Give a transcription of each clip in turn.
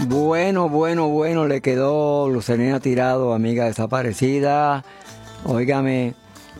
Bueno, le quedó Lucerina Tirado, amiga desaparecida. Óigame,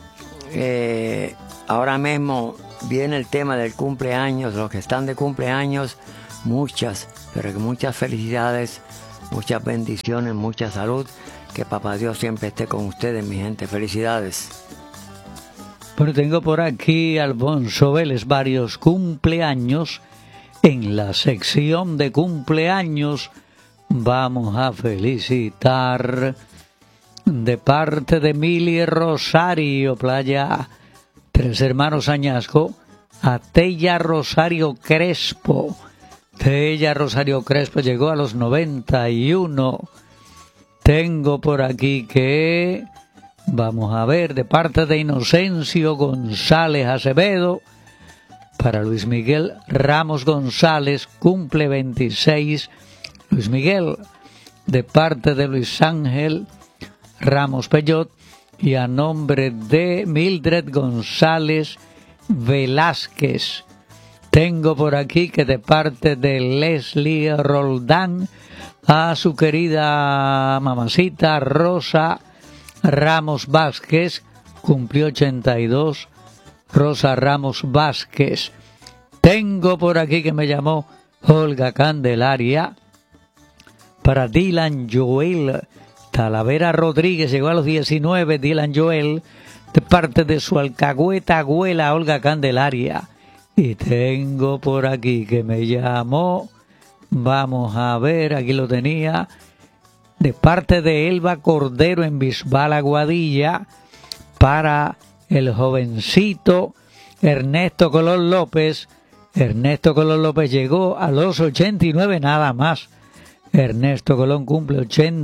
ahora mismo viene el tema del cumpleaños, los que están de cumpleaños, muchas felicidades, muchas bendiciones, mucha salud, que Papá Dios siempre esté con ustedes, mi gente, felicidades. Pero tengo por aquí, Alfonso Vélez, varios cumpleaños. En la sección de cumpleaños vamos a felicitar de parte de Mili Rosario, Playa Tres Hermanos Añasco, a Tella Rosario Crespo. Tella Rosario Crespo llegó a los 91. Tengo por aquí que, vamos a ver, de parte de Inocencio González Acevedo, para Luis Miguel Ramos González, cumple 26. Luis Miguel, de parte de Luis Ángel Ramos Peyot, y a nombre de Mildred González Velázquez. Tengo por aquí que de parte de Leslie Roldán, a su querida mamacita Rosa Ramos Vázquez, cumplió 82. Rosa Ramos Vázquez. Tengo por aquí que me llamó Olga Candelaria, para Dylan Joel Talavera Rodríguez, llegó a los 19, Dylan Joel, de parte de su alcahueta abuela Olga Candelaria. Y tengo por aquí que me llamó, vamos a ver, aquí lo tenía, de parte de Elba Cordero en Bisbal Aguadilla, para el jovencito Ernesto Colón López. Ernesto Colón López llegó a los 89 nada más. Ernesto Colón cumple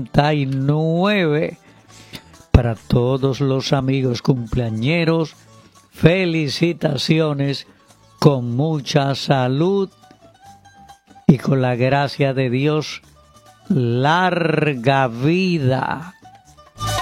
89. Para todos los amigos cumpleañeros, felicitaciones, con mucha salud y con la gracia de Dios, larga vida.